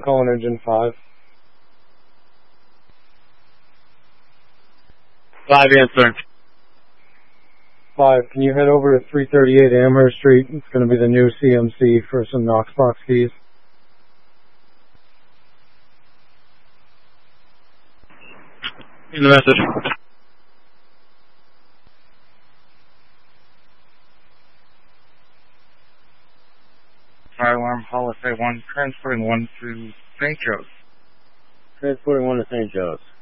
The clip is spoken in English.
calling engine 5. 5 answer. 5, can you head over to 338 Amherst Street? It's going to be the new CMC for some Knoxbox keys. In the message. Fire alarm, Holiday 1, transporting 1 to St. Joe's. Transporting 1 to St. Joe's.